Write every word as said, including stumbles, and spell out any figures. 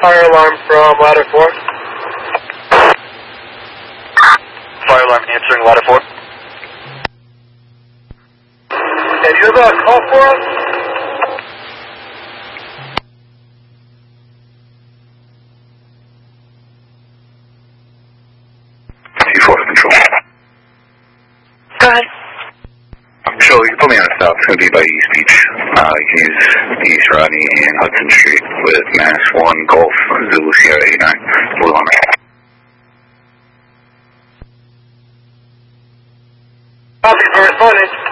Fire alarm from ladder four. Fire alarm answering ladder four. Okay, do you have a call for us? C four to control. Go ahead. Sure, you can put me on south. It's going to be by East Beach. Uh, you can use East Rodney and Hudson Street with Mass one Golf Zulu Sierra eighty-nine. Blue on me. Copy for responding.